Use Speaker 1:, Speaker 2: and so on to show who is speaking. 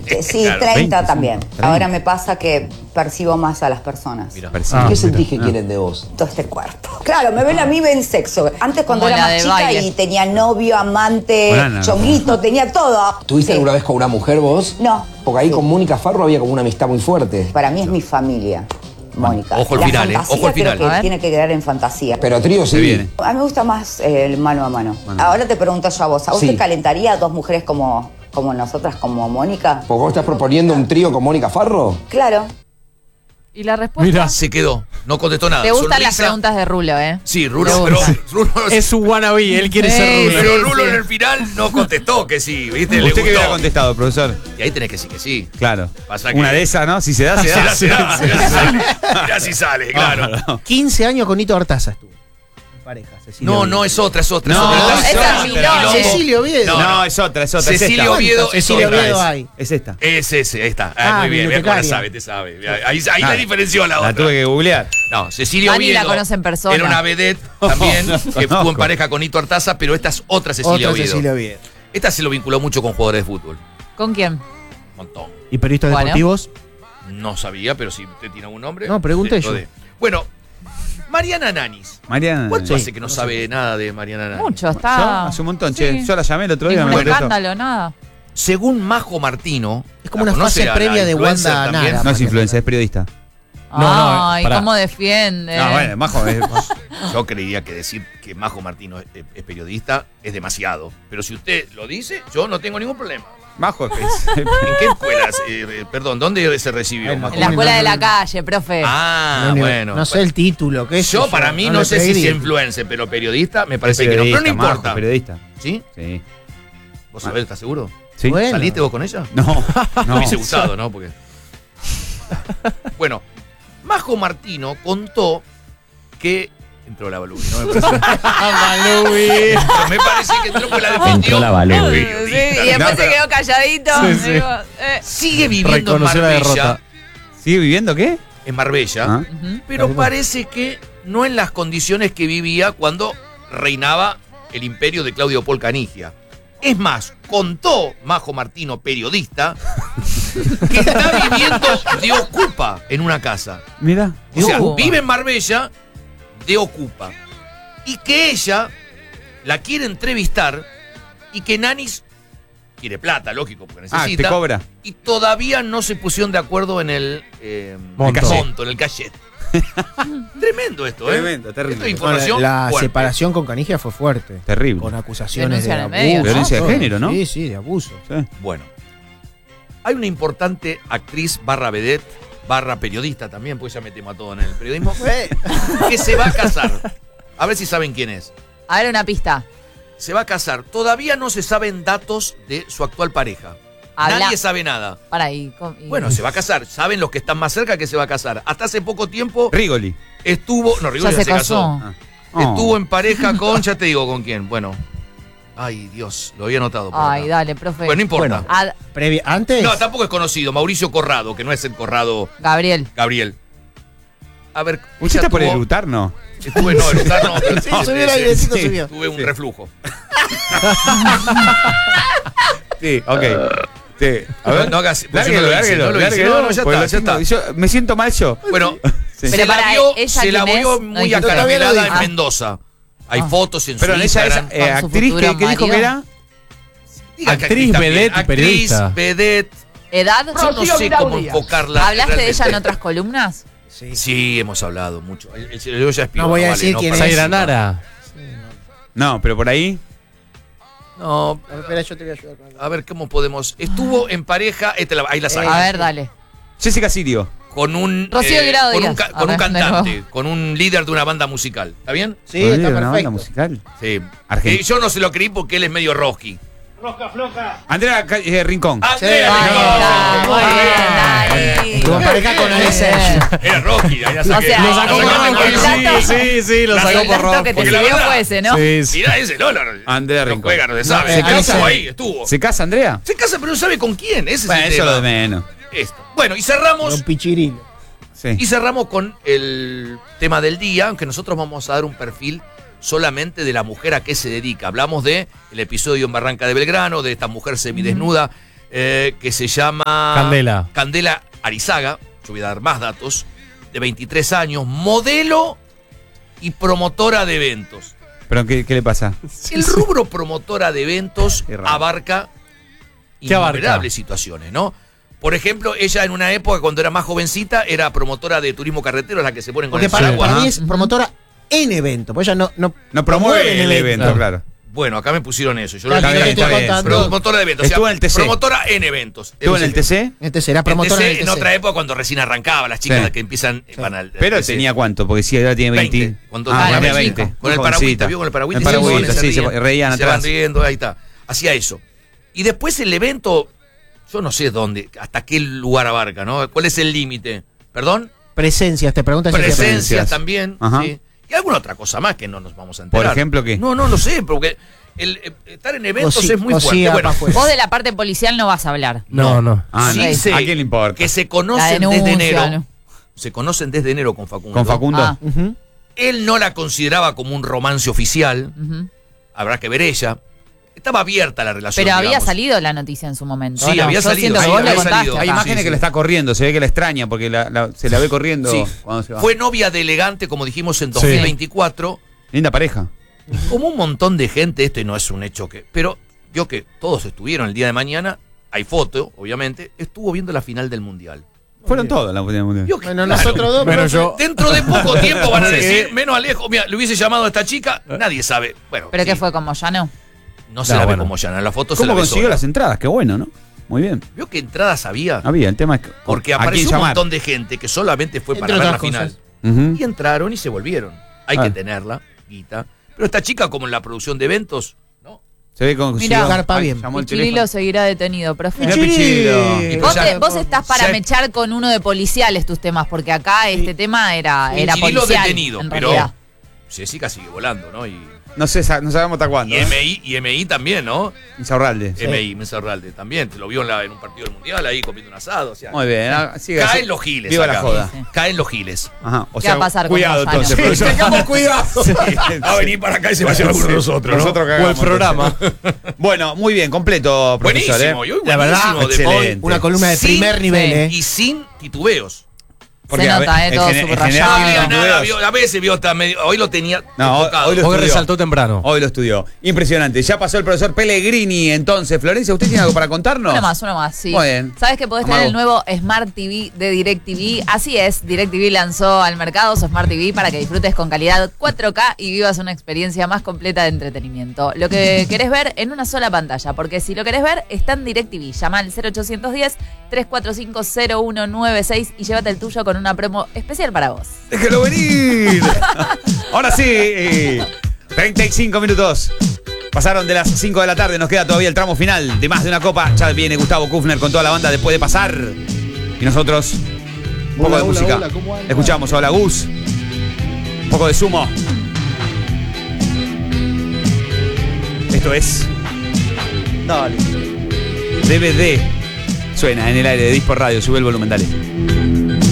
Speaker 1: Sí, claro. 30 20, también. 30. Ahora me pasa que percibo más a las personas.
Speaker 2: ¿Qué sentís que quieren de vos?
Speaker 1: Todo este cuerpo. Claro, me ven a mí, ven sexo. Antes cuando era más chica baile. Y tenía novio, amante, chonguito, tenía todo.
Speaker 2: ¿Tuviste alguna vez con una mujer vos?
Speaker 1: No.
Speaker 2: Porque ahí con Mónica Farro había como una amistad muy fuerte.
Speaker 1: Para mí es mi familia. Mónica.
Speaker 3: Ojo al final, ojo al final.
Speaker 1: Que tiene que quedar en fantasía.
Speaker 2: Pero trío sí viene.
Speaker 1: A mí me gusta más el mano a mano. Ahora te pregunto yo a vos. ¿A vos te calentaría a dos mujeres como nosotras, como Mónica?
Speaker 2: ¿Porque vos estás proponiendo un trío con Mónica Farro?
Speaker 1: Claro.
Speaker 4: ¿Y la respuesta?
Speaker 3: Mira, se quedó. No contestó nada.
Speaker 4: Te gustan las preguntas de Rulo, ¿eh?
Speaker 3: Sí, Rulo, pero Rulo
Speaker 5: es su wannabe, él quiere ser Rulo.
Speaker 3: Pero Rulo en el final no contestó que sí, ¿viste?
Speaker 6: ¿Usted qué hubiera contestado, profesor?
Speaker 3: Y ahí tenés que decir que sí.
Speaker 6: Claro.
Speaker 3: Pasa que...
Speaker 6: Una de esas, ¿no? Si se da, se da.
Speaker 3: Mirá si sale, claro.
Speaker 5: 15 años con Nito Artaza estuvo. Pareja, Cecilia
Speaker 3: no, es otra.
Speaker 4: No, esa es Milón.
Speaker 5: Cecilia Oviedo.
Speaker 6: No, es otra.
Speaker 3: Cecilia Oviedo es
Speaker 5: Cecilia
Speaker 3: otra.
Speaker 5: Oviedo hay.
Speaker 6: Es esta.
Speaker 3: Es ese, ahí está. Muy bien, mira cómo te sabe. Ahí te diferenció la otra.
Speaker 6: La tuve que googlear.
Speaker 3: No, Cecilia Oviedo.
Speaker 4: la conoce en persona.
Speaker 3: Era una vedette también, que estuvo en pareja con Nito Artaza, pero esta es otra Cecilia Oviedo. Esta se lo vinculó mucho con jugadores de fútbol.
Speaker 4: ¿Con quién?
Speaker 3: Un montón.
Speaker 5: ¿Y periodistas deportivos?
Speaker 3: No sabía, pero si usted tiene algún nombre.
Speaker 5: No, pregunté yo.
Speaker 3: Bueno, Mariana Nanis. ¿Cuánto hace que no sabe nada de Mariana Nanis?
Speaker 4: Mucho, está.
Speaker 6: Hace un montón, che. Yo la llamé el otro día.
Speaker 4: Ningún escándalo, nada.
Speaker 3: Según Majo Martino.
Speaker 5: Es como una fase previa de Wanda Nara.
Speaker 6: No es influencer, es periodista.
Speaker 4: Ay, ¿cómo defiende?
Speaker 6: No, bueno, Majo es...
Speaker 3: Yo creería que decir que Majo Martino es periodista es demasiado. Pero si usted lo dice, yo no tengo ningún problema.
Speaker 6: Majo es...
Speaker 3: ¿En qué escuelas? Perdón, ¿dónde se recibió?
Speaker 4: En la escuela de la calle, profe.
Speaker 3: Bueno.
Speaker 5: No sé el título. ¿Qué es
Speaker 3: yo, para mí, no sé si es influencer, pero periodista me parece que no. Pero no importa.
Speaker 6: Majo, periodista.
Speaker 3: ¿Sí?
Speaker 6: Sí.
Speaker 3: ¿Vos sabés, estás seguro?
Speaker 6: Sí.
Speaker 3: Bueno. ¿Saliste vos con ella?
Speaker 6: No.
Speaker 3: Me hubiese gustado, ¿no? Porque... Bueno, Majo Martino contó que... Entró la Balubi, ¿no? Me parece que entró porque la defendió.
Speaker 6: Entró la Balubi.
Speaker 4: Y después se quedó calladito.
Speaker 6: Sí.
Speaker 4: Digo,
Speaker 3: sigue viviendo en Marbella.
Speaker 6: ¿Sigue viviendo qué?
Speaker 3: En Marbella. Pero parece que no en las condiciones que vivía cuando reinaba el imperio de Claudio Paul Canigia. Es más, contó Majo Martino, periodista, que está viviendo de ocupa en una casa.
Speaker 6: Mira.
Speaker 3: O sea, vive en Marbella de ocupa. Y que ella la quiere entrevistar y que Nanis quiere plata, lógico, porque necesita.
Speaker 6: Te cobra.
Speaker 3: Y todavía no se pusieron de acuerdo en el monto, en el cachet. Tremendo esto,
Speaker 6: Tremendo, terrible.
Speaker 3: Esto es información
Speaker 5: la
Speaker 3: fuerte.
Speaker 5: separación con Canigia fue fuerte.
Speaker 6: Terrible.
Speaker 5: Con acusaciones de
Speaker 4: abuso.
Speaker 6: Violencia de género, ¿no?
Speaker 5: Sí, de abuso.
Speaker 6: Sí.
Speaker 3: Bueno, hay una importante actriz /vedette /periodista también, pues ya metemos a todo en el periodismo, que se va a casar. A ver si saben quién es.
Speaker 4: A ver, una pista.
Speaker 3: Se va a casar. Todavía no se saben datos de su actual pareja. Nadie sabe nada.
Speaker 4: Para ahí.
Speaker 3: Bueno, se va a casar. Saben los que están más cerca que se va a casar. Hasta hace poco tiempo...
Speaker 6: Rigoli.
Speaker 3: Estuvo... No, Rigoli ya se casó. Estuvo en pareja con... Ya te digo con quién. Bueno... Ay, Dios, lo había notado.
Speaker 4: Ay, dale, profe.
Speaker 3: Bueno, no importa.
Speaker 5: ¿Antes?
Speaker 3: No, tampoco es conocido. Mauricio Corrado, que no es el Corrado.
Speaker 4: Gabriel.
Speaker 3: A ver.
Speaker 6: ¿Usted está por erutar, no?
Speaker 3: Estuve, no, erutar no.
Speaker 5: Subió.
Speaker 3: Tuve un reflujo.
Speaker 6: Sí, ok. Sí. A ver,
Speaker 3: no hagas.
Speaker 6: Lárguelo.
Speaker 3: No, ya está.
Speaker 6: Yo me siento mal yo.
Speaker 3: Bueno,
Speaker 6: sí.
Speaker 3: se la vio muy acaramilada en Mendoza. Hay fotos en su Instagram.
Speaker 6: Pero esa actriz que dijo que era...
Speaker 5: Actriz, vedette, periodista.
Speaker 3: Vedette.
Speaker 4: ¿Edad?
Speaker 3: Yo no sé cómo enfocarla.
Speaker 4: ¿Hablaste de ella en otras columnas?
Speaker 3: Sí, hemos hablado mucho. Yo ya
Speaker 5: no voy a decir quién es.
Speaker 7: Zaira Nara.
Speaker 6: No, pero por ahí...
Speaker 3: No.
Speaker 5: Espera, yo te voy a ayudar.
Speaker 3: A ver cómo podemos... Estuvo en pareja... Ahí la saco.
Speaker 4: A ver, dale.
Speaker 6: Jessica Sirio.
Speaker 3: Con un...
Speaker 4: Rocío Guirado Díaz.
Speaker 3: Con un cantante, con un líder de una banda musical. ¿Está bien?
Speaker 5: Sí, está perfecto.
Speaker 6: ¿Banda musical?
Speaker 3: Sí. Yo no se lo creí porque él es medio rocky.
Speaker 8: Rosca floja.
Speaker 6: Andrea Rincón.
Speaker 3: Andrea
Speaker 4: Rincón. Muy bien,
Speaker 5: Estuvo en pareja con Alessandro.
Speaker 3: Era rocky. Ahí la saqué.
Speaker 4: O sea,
Speaker 7: lo sacó por rocky. Sí, lo sacó por rocky.
Speaker 4: que te sirvió fue ese, ¿no?
Speaker 7: Sí.
Speaker 3: Mirá ese, no.
Speaker 6: Andrea Rincón.
Speaker 3: Juega, no se sabe. Estuvo ahí, estuvo.
Speaker 6: ¿Se casa Andrea?
Speaker 3: Se casa, pero no sabe con quién. Ese
Speaker 6: Bueno,
Speaker 3: es el
Speaker 6: eso
Speaker 3: tema.
Speaker 6: lo de menos.
Speaker 3: Esto. Bueno, y cerramos.
Speaker 5: Con Pichirilo.
Speaker 6: Sí.
Speaker 3: Y cerramos con el tema del día, aunque nosotros vamos a dar un perfil solamente de la mujer a qué se dedica. Hablamos de el episodio en Barranca de Belgrano, de esta mujer semidesnuda que se llama Candela Arizaga. Yo voy a dar más datos. De 23 años, modelo y promotora de eventos.
Speaker 6: ¿Pero qué le pasa?
Speaker 3: El rubro promotora de eventos abarca innumerables situaciones, ¿no? Por ejemplo, ella en una época, cuando era más jovencita, era promotora de turismo carretero, la que se ponen con el paraguas.
Speaker 5: Para mí es promotora en evento, pues ella no
Speaker 6: promueve el evento, claro.
Speaker 3: Bueno, acá me pusieron eso. Yo
Speaker 5: claro,
Speaker 3: lo estoy contando. Promotora de eventos.
Speaker 6: Estuvo en el TC.
Speaker 3: Promotora en eventos.
Speaker 6: ¿Estuvo en el TC?
Speaker 5: En el TC, era promotora en el TC.
Speaker 3: En otra época, cuando recién arrancaba, las chicas que empiezan van al
Speaker 6: Pero
Speaker 3: TC.
Speaker 6: ¿tenía cuánto? Porque si ahora tiene 20.
Speaker 3: Cuando
Speaker 6: tenía
Speaker 3: 20. Con el paragüita, ¿vio? Con el paragüita.
Speaker 6: El paragüita, sí, se reían atrás.
Speaker 3: Se van riendo, ahí está. Hacía eso. Y después el evento, yo no sé dónde, hasta qué lugar abarca, ¿no? ¿Cuál es el límite? ¿Perdón?
Speaker 5: Presencias, te preguntas.
Speaker 3: Presencias también, sí. Y alguna otra cosa más que no nos vamos a enterar.
Speaker 6: ¿Por ejemplo qué?
Speaker 3: No lo sé, porque estar en eventos es muy fuerte. Bueno,
Speaker 4: vos de la parte policial no vas a hablar.
Speaker 5: No.
Speaker 3: Sí sé
Speaker 6: ¿a quién le importa?
Speaker 3: que se conocen desde enero. ¿No? Se conocen desde enero con Facundo.
Speaker 6: ¿Con Facundo?
Speaker 3: Él no la consideraba como un romance oficial. Habrá que ver ella. Estaba abierta la relación.
Speaker 4: Pero había salido la noticia en su momento.
Speaker 3: Sí, había salido.
Speaker 6: Hay imágenes que la está corriendo, se ve que la extraña porque se la ve corriendo cuando se va.
Speaker 3: Fue novia de Elegante, como dijimos, en 2024.
Speaker 6: Linda pareja.
Speaker 3: Como un montón de gente, esto no es un hecho pero vio que todos estuvieron el día de mañana, hay foto, obviamente, estuvo viendo la final del Mundial.
Speaker 6: Fueron todos la final del Mundial.
Speaker 5: Bueno, nosotros dos,
Speaker 6: pero yo.
Speaker 3: Dentro de poco tiempo van a decir, menos Alejo, mira, le hubiese llamado a esta chica, nadie sabe. Bueno,
Speaker 4: ¿pero qué fue, como Llano?
Speaker 3: No se la ve como Llano, en la foto se la ve.
Speaker 6: ¿Cómo consiguió las entradas? Qué bueno, ¿no? Muy bien.
Speaker 3: ¿Vio qué entradas había?
Speaker 6: Había, el tema es que.
Speaker 3: Porque apareció un montón de gente que solamente fue para ver la final. Y entraron y se volvieron. Hay que tenerla, guita. Pero esta chica, como en la producción de eventos, ¿no?
Speaker 6: Se ve como
Speaker 4: Mirá,
Speaker 5: garpa bien.
Speaker 4: Pichirilo seguirá detenido, profe. Vos estás para mechar con uno de policiales tus temas, porque acá este tema era policial.
Speaker 3: Detenido, pero Jessica sigue volando, ¿no?
Speaker 6: No sabemos hasta cuándo.
Speaker 3: Y MI también, ¿no?
Speaker 6: Insaurralde.
Speaker 3: Insaurralde también. Te lo vio en un partido del Mundial ahí comiendo un asado. O sea,
Speaker 6: muy bien.
Speaker 3: Caen los giles.
Speaker 6: Viva
Speaker 3: acá.
Speaker 6: la joda.
Speaker 3: Caen los giles.
Speaker 6: Ajá.
Speaker 4: ¿Qué va a pasar
Speaker 6: cuidado
Speaker 4: con
Speaker 6: entonces, profesor.
Speaker 3: Tengamos cuidado. Va a venir para acá y se va a llevar uno de nosotros, ¿no?
Speaker 6: Nosotros
Speaker 7: o el programa.
Speaker 6: Bueno, muy bien, completo, profesor.
Speaker 3: Buenísimo.
Speaker 6: La verdad, excelente.
Speaker 5: Una columna de primer nivel,
Speaker 3: Y sin titubeos.
Speaker 4: Porque se nota, todo subrayado.
Speaker 3: A veces vio hasta medio. Hoy lo tenía.
Speaker 7: Hoy resaltó temprano.
Speaker 6: Hoy lo estudió. Impresionante. Ya pasó el profesor Pellegrini. Entonces, Florencia, ¿usted tiene algo para contarnos?
Speaker 4: Uno más, sí.
Speaker 6: Muy bien.
Speaker 4: ¿Sabes que podés tener el nuevo Smart TV de DirecTV? Así es, DirecTV lanzó al mercado su Smart TV para que disfrutes con calidad 4K y vivas una experiencia más completa de entretenimiento. Lo que querés ver en una sola pantalla, porque si lo querés ver, está en DirecTV. Llama al 0810-345-0196 y llévate el tuyo con una promo especial para vos.
Speaker 6: ¡Déjalo venir! Ahora sí, 35 minutos. Pasaron de las 5 de la tarde, nos queda todavía el tramo final de Más de una Copa. Ya viene Gustavo Kufner con toda la banda después de pasar. Y nosotros, un poco de música. Escuchamos a Hola Gus, un poco de Sumo. Esto es DVD. Suena en el aire de Dispo Radio, sube el volumen, dale.